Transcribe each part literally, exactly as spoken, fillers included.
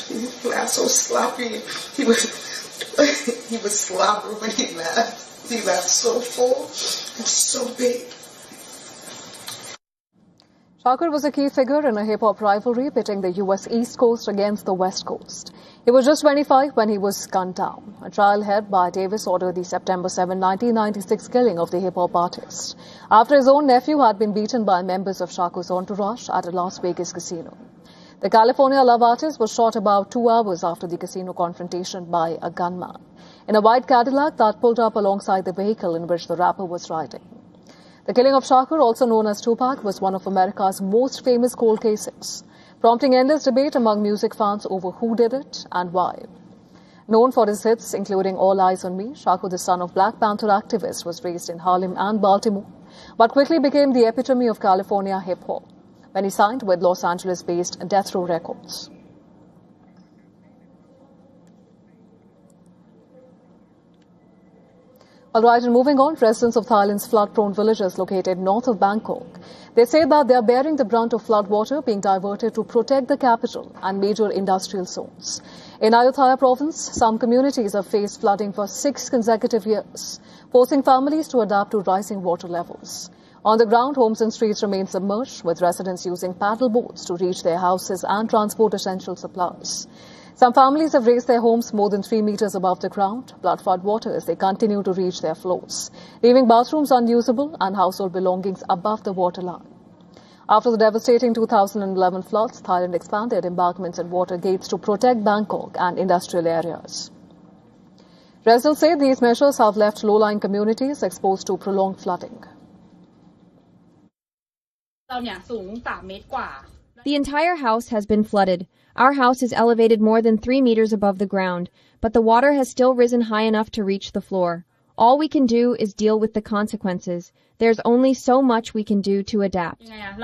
He laughed so sloppy. He was he was slobber when he laughed. He laughed so full and so big. Shakur was a key figure in a hip-hop rivalry pitting the U S East Coast against the West Coast. He was just twenty-five when he was gunned down. A trial held by Davis ordered the September seventh, nineteen ninety-six killing of the hip-hop artist after his own nephew had been beaten by members of Shakur's entourage at a Las Vegas casino. The California love artist was shot about two hours after the casino confrontation by a gunman in a white Cadillac that pulled up alongside the vehicle in which the rapper was riding. The killing of Shakur, also known as Tupac, was one of America's most famous cold cases, prompting endless debate among music fans over who did it and why. Known for his hits, including All Eyes on Me, Shakur, the son of Black Panther activists, was raised in Harlem and Baltimore, but quickly became the epitome of California hip-hop when he signed with Los Angeles-based Death Row Records. All right, and moving on, residents of Thailand's flood-prone villages located north of Bangkok, they say that they are bearing the brunt of flood water being diverted to protect the capital and major industrial zones. In Ayutthaya province, some communities have faced flooding for six consecutive years, forcing families to adapt to rising water levels. On the ground, homes and streets remain submerged, with residents using paddle boats to reach their houses and transport essential supplies. Some families have raised their homes more than three meters above the ground, blood flood water as they continue to reach their floors, leaving bathrooms unusable and household belongings above the waterline. After the devastating two thousand eleven floods, Thailand expanded embankments and water gates to protect Bangkok and industrial areas. Residents say these measures have left low-lying communities exposed to prolonged flooding. The entire house has been flooded. Our house is elevated more than three meters above the ground, but the water has still risen high enough to reach the floor. All we can do is deal with the consequences. There's only so much we can do to adapt.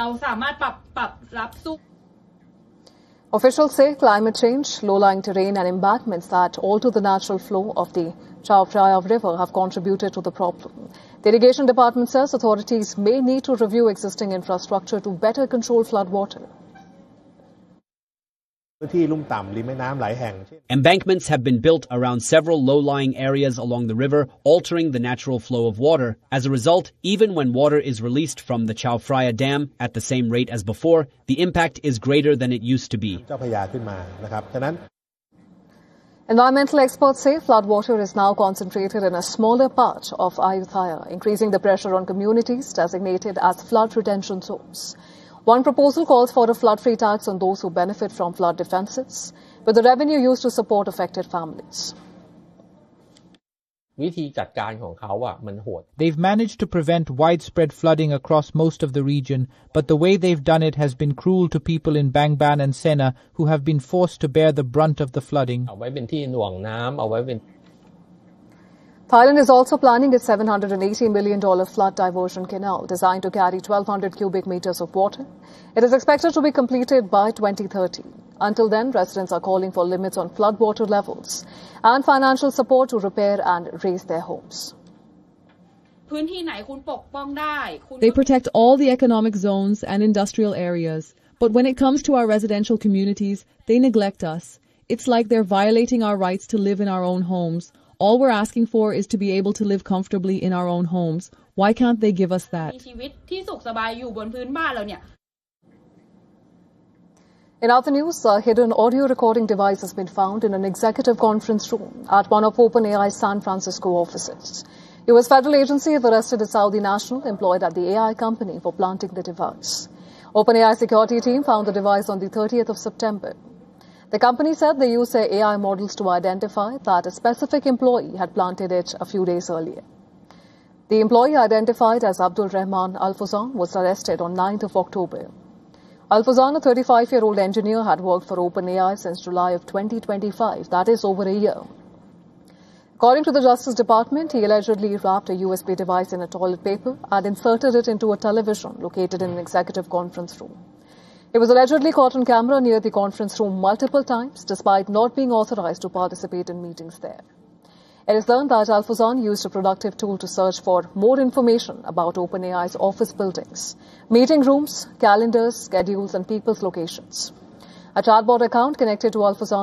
Officials say climate change, low-lying terrain and embankments that alter the natural flow of the Chao Phraya River have contributed to the problem. The Irrigation Department says authorities may need to review existing infrastructure to better control flood water. Embankments have been built around several low-lying areas along the river, altering the natural flow of water. As a result, even when water is released from the Chao Phraya Dam at the same rate as before, the impact is greater than it used to be. Environmental experts say floodwater is now concentrated in a smaller part of Ayutthaya, increasing the pressure on communities designated as flood retention zones. One proposal calls for a flood-free tax on those who benefit from flood defences, with the revenue used to support affected families. They've managed to prevent widespread flooding across most of the region, but the way they've done it has been cruel to people in Bangban and Sena who have been forced to bear the brunt of the flooding. Thailand is also planning its seven hundred eighty million dollars flood diversion canal designed to carry twelve hundred cubic meters of water. It is expected to be completed by twenty thirty. Until then, residents are calling for limits on flood water levels and financial support to repair and raise their homes. They protect all the economic zones and industrial areas, but when it comes to our residential communities, they neglect us. It's like they're violating our rights to live in our own homes. All we're asking for is to be able to live comfortably in our own homes. Why can't they give us that? In other news, a hidden audio recording device has been found in an executive conference room at one of OpenAI's San Francisco offices. U S federal agency have arrested a Saudi national employed at the A I company for planting the device. OpenAI security team found the device on the thirtieth of September. The company said they used their A I models to identify that a specific employee had planted it a few days earlier. The employee, identified as Abdul Rahman Al-Fuzan, was arrested on ninth of October. Al-Fuzan, a thirty-five-year-old engineer, had worked for OpenAI since July of twenty twenty-five, that is over a year. According to the Justice Department, he allegedly wrapped a U S B device in a toilet paper and inserted it into a television located in an executive conference room. He was allegedly caught on camera near the conference room multiple times, despite not being authorized to participate in meetings there. It is learned that Al-Fuzan used a productive tool to search for more information about OpenAI's office buildings, meeting rooms, calendars, schedules, and people's locations. A chatbot account connected to Al-Fuzan